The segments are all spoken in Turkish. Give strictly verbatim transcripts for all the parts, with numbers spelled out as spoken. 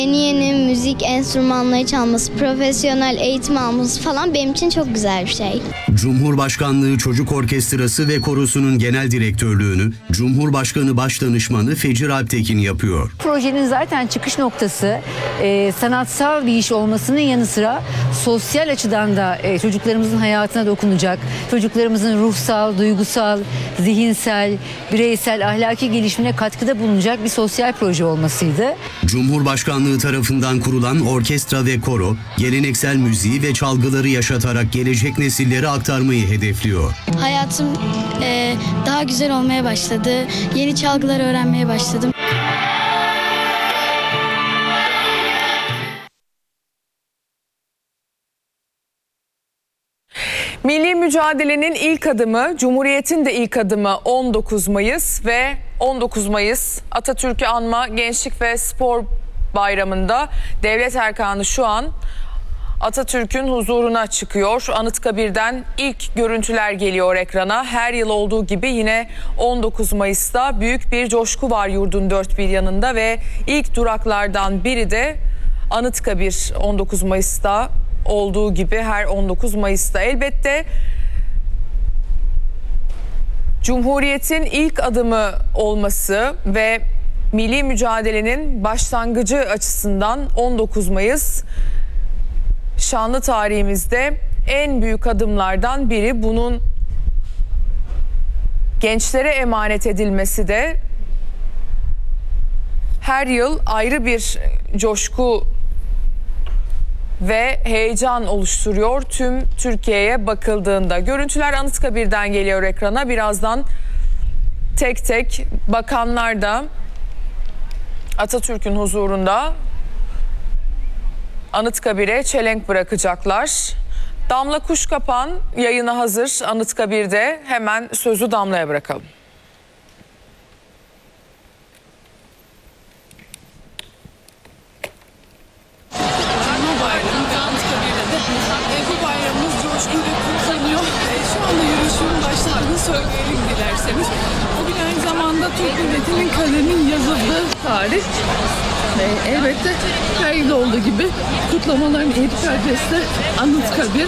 Yeni yeni müzik enstrümanları çalması, profesyonel eğitim alması falan benim için çok güzel bir şey. Cumhurbaşkanlığı Çocuk Orkestrası ve Korosu'nun genel direktörlüğünü Cumhurbaşkanı Başdanışmanı Fecir Alptekin yapıyor. Projenin zaten çıkış noktası e, sanatsal bir iş olmasının yanı sıra sosyal açıdan da e, çocuklarımızın hayatına dokunacak, çocuklarımızın ruhsal, duygusal, zihinsel, bireysel, ahlaki gelişimine katkıda bulunacak bir sosyal proje olmasıydı. Cumhurbaşkanlığı tarafından kurulan orkestra ve koro, geleneksel müziği ve çalgıları yaşatarak gelecek nesillere aktarmayı hedefliyor. Hayatım e, daha güzel olmaya başladı. Yeni çalgılar öğrenmeye başladım. Milli mücadelenin ilk adımı, Cumhuriyet'in de ilk adımı on dokuz Mayıs ve on dokuz Mayıs Atatürk'ü anma Gençlik ve Spor Bayramı'nda Devlet Erkanı şu an Atatürk'ün huzuruna çıkıyor. Anıtkabir'den ilk görüntüler geliyor ekrana. Her yıl olduğu gibi yine on dokuz Mayıs'ta büyük bir coşku var yurdun dört bir yanında ve ilk duraklardan biri de Anıtkabir. on dokuz Mayıs'ta olduğu gibi her on dokuz Mayıs'ta elbette Cumhuriyet'in ilk adımı olması ve milli mücadelenin başlangıcı açısından on dokuz Mayıs şanlı tarihimizde en büyük adımlardan biri. Bunun gençlere emanet edilmesi de her yıl ayrı bir coşku ve heyecan oluşturuyor tüm Türkiye'ye bakıldığında. Görüntüler Anıtkabir'den geliyor ekrana. Birazdan tek tek bakanlar da Atatürk'ün huzurunda Anıtkabir'e çelenk bırakacaklar. Damla Kuşkapan yayına hazır Anıtkabir'de. Hemen sözü Damla'ya bırakalım. Bu bayramımız coşkuyla kutlanıyor. Şu anda yürüyüşün başladığını söyleyelim dilerseniz. Bugün aynı zamanda Türk milletinin kaderinin yazıldığı tarih. Ve elbette her yıl olduğu gibi kutlamaların ilk adresi Anıtkabir.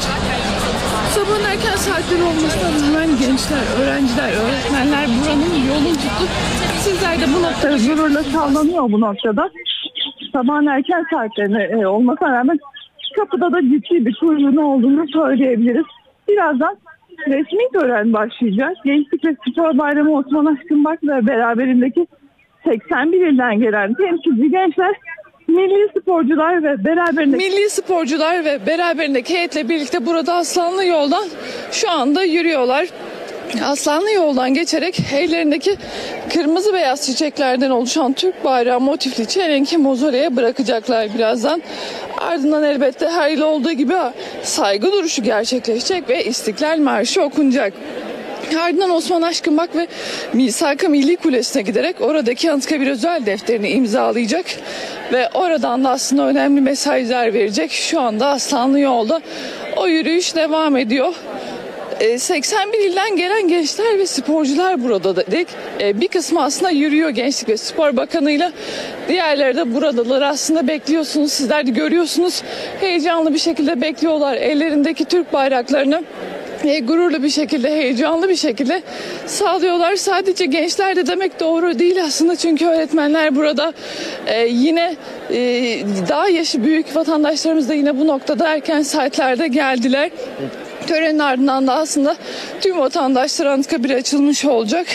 Sabahın erken saatleri olmasına rağmen gençler, öğrenciler, öğretmenler buranın yolunu tuttu. Sizler de bu noktada gururla sağlanıyor bu noktada. Sabahın erken saatlerine olmasına rağmen kapıda da ciddi bir kuyruğun olduğunu söyleyebiliriz. Birazdan resmi tören başlayacak. Gençlik ve Spor Bayramı Osman Aşkınbak ve beraberindeki seksen bir ilden gelen temsilci gençler, milli sporcular ve beraberindeki milli sporcular ve beraberindeki heyetle birlikte burada Aslanlı Yol'dan şu anda yürüyorlar. Aslanlı Yol'dan geçerek ellerindeki kırmızı beyaz çiçeklerden oluşan Türk bayrağı motifli çelenki mozoleye bırakacaklar birazdan. Ardından elbette her yıl olduğu gibi saygı duruşu gerçekleşecek ve İstiklal Marşı okunacak. Ardından Osman Aşkınbak ve Misak-ı Milli Kulesi'ne giderek oradaki Anıtkabir özel defterini imzalayacak ve oradan da aslında önemli mesajlar verecek. Şu anda Aslanlı Yol'da o yürüyüş devam ediyor. seksen bir ilden gelen gençler ve sporcular burada dedik. Bir kısmı aslında yürüyor Gençlik ve Spor Bakanı'yla. Diğerleri de buradalar. Aslında bekliyorsunuz. Sizler de görüyorsunuz. Heyecanlı bir şekilde bekliyorlar. Ellerindeki Türk bayraklarını E, gururlu bir şekilde, heyecanlı bir şekilde sağlıyorlar. Sadece gençler de demek doğru değil aslında, çünkü öğretmenler burada e, yine e, daha yaşı büyük vatandaşlarımız da yine bu noktada erken saatlerde geldiler. Törenin ardından da aslında tüm vatandaşlar Anıtkabir'e açılmış olacak.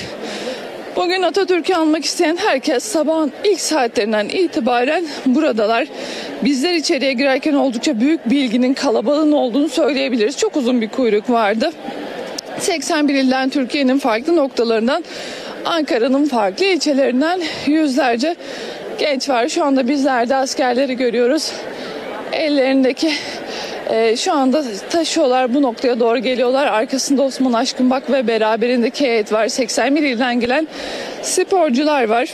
Bugün Atatürk'ü anmak isteyen herkes sabahın ilk saatlerinden itibaren buradalar. Bizler içeriye girerken oldukça büyük bir ilginin, kalabalığın olduğunu söyleyebiliriz. Çok uzun bir kuyruk vardı. seksen bir ilden, Türkiye'nin farklı noktalarından, Ankara'nın farklı ilçelerinden yüzlerce genç var. Şu anda bizler de askerleri görüyoruz. Ellerindeki Ee, şu anda taşıyorlar, bu noktaya doğru geliyorlar. Arkasında Osman Aşkınbak ve beraberindeki heyet var. seksen bir ilden gelen sporcular var.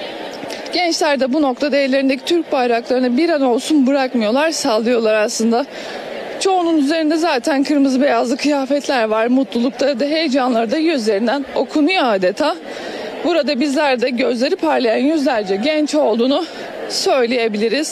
Gençler de bu noktada ellerindeki Türk bayraklarını bir an olsun bırakmıyorlar, sallıyorlar aslında. Çoğunun üzerinde zaten kırmızı beyazlı kıyafetler var. Mutlulukları da, heyecanları da yüzlerinden okunuyor adeta. Burada bizler de gözleri parlayan yüzlerce genç olduğunu söyleyebiliriz.